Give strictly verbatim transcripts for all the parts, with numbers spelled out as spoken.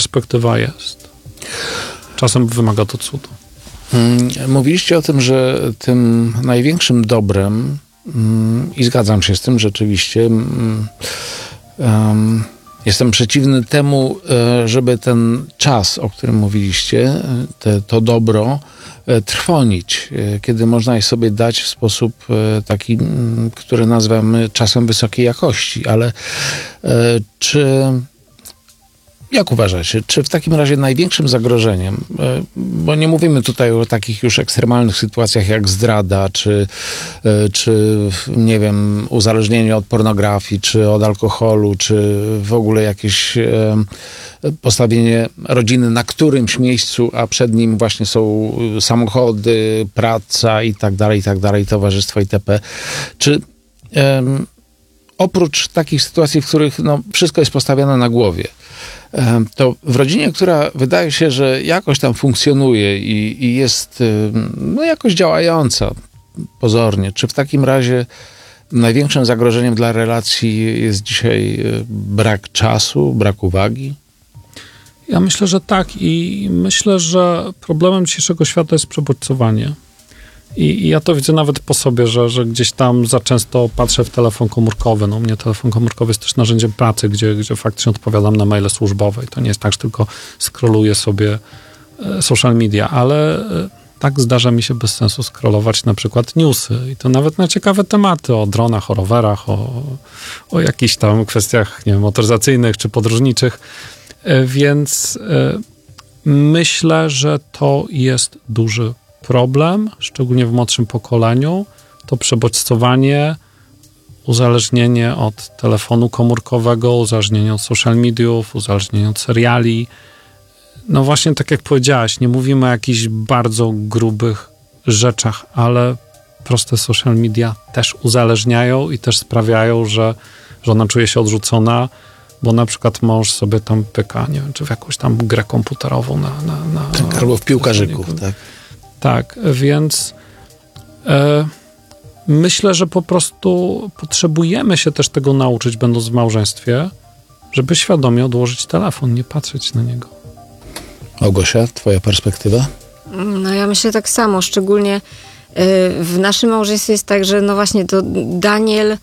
perspektywa jest. Czasem wymaga to cudu. Mówiliście o tym, że tym największym dobrem, i zgadzam się z tym rzeczywiście, um, jestem przeciwny temu, żeby ten czas, o którym mówiliście, te, to dobro trwonić, kiedy można je sobie dać w sposób taki, który nazywamy czasem wysokiej jakości, ale czy... Jak uważacie, czy w takim razie największym zagrożeniem, bo nie mówimy tutaj o takich już ekstremalnych sytuacjach jak zdrada, czy, czy nie wiem, uzależnienie od pornografii, czy od alkoholu, czy w ogóle jakieś postawienie rodziny na którymś miejscu, a przed nim właśnie są samochody, praca i tak dalej, i tak dalej, towarzystwo itp. Czy um, oprócz takich sytuacji, w których no, wszystko jest postawione na głowie, to w rodzinie, która wydaje się, że jakoś tam funkcjonuje i, i jest no, jakoś działająca pozornie, czy w takim razie największym zagrożeniem dla relacji jest dzisiaj brak czasu, brak uwagi? Ja myślę, że tak i myślę, że problemem dzisiejszego świata jest przebodźcowanie. I, I ja to widzę nawet po sobie, że, że gdzieś tam za często patrzę w telefon komórkowy. No u mnie telefon komórkowy jest też narzędziem pracy, gdzie, gdzie faktycznie odpowiadam na maile służbowe. I to nie jest tak, że tylko scrolluję sobie e, social media, ale e, tak zdarza mi się bez sensu scrollować na przykład newsy. I to nawet na ciekawe tematy o dronach, o rowerach, o, o jakichś tam kwestiach, nie wiem, motoryzacyjnych czy podróżniczych. E, więc e, myślę, że to jest duży problem, szczególnie w młodszym pokoleniu, to przebodźcowanie, uzależnienie od telefonu komórkowego, uzależnienie od social mediów, uzależnienie od seriali. No właśnie tak jak powiedziałaś, nie mówimy o jakichś bardzo grubych rzeczach, ale proste social media też uzależniają i też sprawiają, że żona czuje się odrzucona, bo na przykład mąż sobie tam pyka, nie wiem, czy w jakąś tam grę komputerową na... na, na Albo w piłkarzyków, tak? Tak, więc e, myślę, że po prostu potrzebujemy się też tego nauczyć, będąc w małżeństwie, żeby świadomie odłożyć telefon, nie patrzeć na niego. Małgosia, twoja perspektywa? No ja myślę tak samo, szczególnie y, w naszym małżeństwie jest tak, że no właśnie to Daniel y,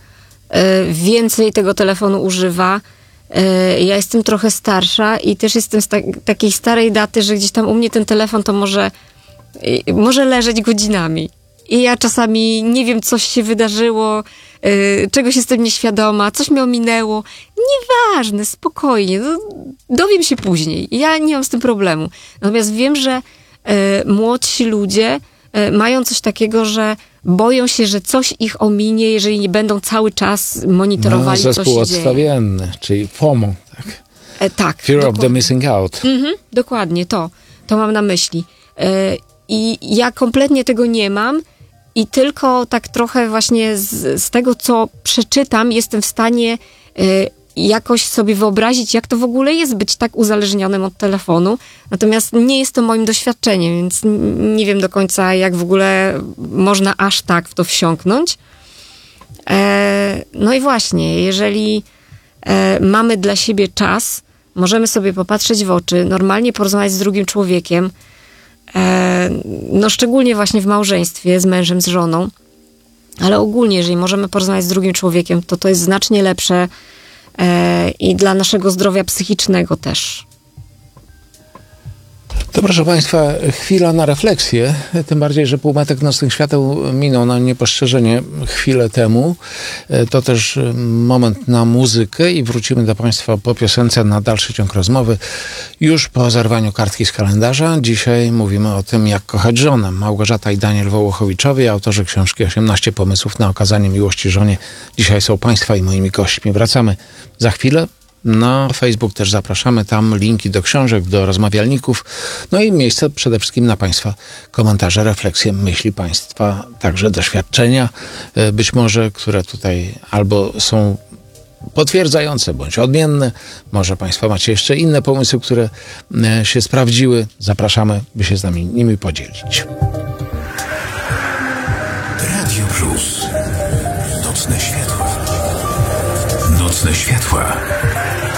więcej tego telefonu używa. Y, ja jestem trochę starsza i też jestem z tak, takiej starej daty, że gdzieś tam u mnie ten telefon to może może leżeć godzinami. I ja czasami nie wiem, coś się wydarzyło, yy, czegoś jestem nieświadoma, coś mnie ominęło. Nieważne, spokojnie, no, dowiem się później. Ja nie mam z tym problemu. Natomiast wiem, że yy, młodsi ludzie yy, mają coś takiego, że boją się, że coś ich ominie, jeżeli nie będą cały czas monitorowali, no, co się dzieje. Zespół odstawienny, czyli FOMO. Tak, e, tak Fear dokładnie. of the missing out. Mhm, dokładnie, to. To mam na myśli. Yy, I ja kompletnie tego nie mam i tylko tak trochę właśnie z, z tego, co przeczytam, jestem w stanie y, jakoś sobie wyobrazić, jak to w ogóle jest być tak uzależnionym od telefonu. Natomiast nie jest to moim doświadczeniem, więc n- nie wiem do końca, jak w ogóle można aż tak w to wsiąknąć. E, no i właśnie, jeżeli e, mamy dla siebie czas, możemy sobie popatrzeć w oczy, normalnie porozmawiać z drugim człowiekiem, no szczególnie właśnie w małżeństwie z mężem, z żoną, ale ogólnie, jeżeli możemy porozmawiać z drugim człowiekiem, to to jest znacznie lepsze e, i dla naszego zdrowia psychicznego też. To proszę Państwa, chwila na refleksję, tym bardziej, że półmetek nocnych świateł minął na niepostrzeżenie chwilę temu. To też moment na muzykę i wrócimy do Państwa po piosence na dalszy ciąg rozmowy. Już po zerwaniu kartki z kalendarza. Dzisiaj mówimy o tym, jak kochać żonę. Małgorzata i Daniel Wołochowiczowie, autorzy książki osiemnaście pomysłów na okazanie miłości żonie. Dzisiaj są Państwa i moimi gośćmi. Wracamy za chwilę. Na Facebook też zapraszamy, tam linki do książek, do rozmawialników, no i miejsce przede wszystkim na Państwa komentarze, refleksje, myśli Państwa, także doświadczenia, być może, które tutaj albo są potwierdzające, bądź odmienne. Może Państwo macie jeszcze inne pomysły, które się sprawdziły. Zapraszamy, by się z nami nimi podzielić. Radio Plus. Nocne światła. Nocne światła.